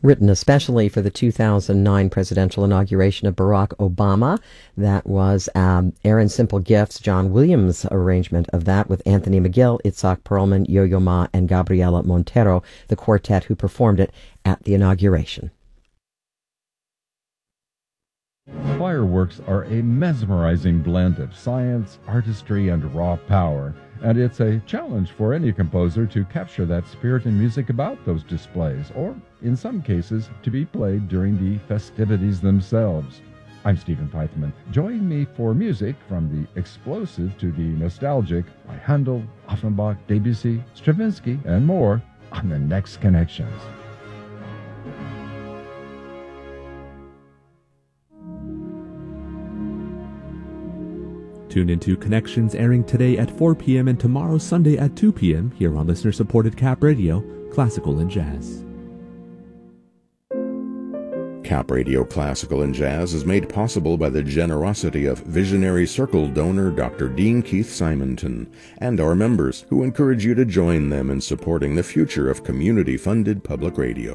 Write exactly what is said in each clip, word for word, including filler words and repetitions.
Written especially for the two thousand nine presidential inauguration of Barack Obama. That was um, Aaron Simple Gifts, John Williams' arrangement of that with Anthony McGill, Itzhak Perlman, Yo-Yo Ma, and Gabriela Montero, the quartet who performed it at the inauguration. Fireworks are a mesmerizing blend of science, artistry, and raw power, and it's a challenge for any composer to capture that spirit and music about those displays, or, in some cases, to be played during the festivities themselves. I'm Stephen Peithman. Join me for music from the explosive to the nostalgic by Handel, Offenbach, Debussy, Stravinsky, and more on The Next Connections. Tune into Connections, airing today at four p.m. and tomorrow Sunday at two p.m. here on listener-supported Cap Radio, Classical and Jazz. Cap Radio Classical and Jazz is made possible by the generosity of Visionary Circle donor Doctor Dean Keith Simonton and our members, who encourage you to join them in supporting the future of community-funded public radio.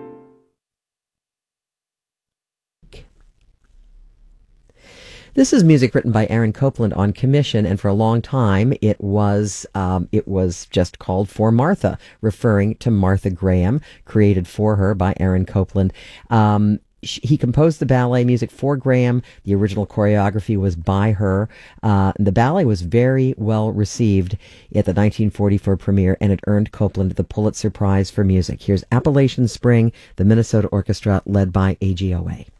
This is music written by Aaron Copland on commission, and for a long time it was um, it was just called For Martha, referring to Martha Graham, created for her by Aaron Copland. Um, he composed the ballet music for Graham. The original choreography was by her. Uh, the ballet was very well received at the nineteen forty-four premiere, and it earned Copland the Pulitzer Prize for Music. Here's Appalachian Spring, the Minnesota Orchestra led by A G O A.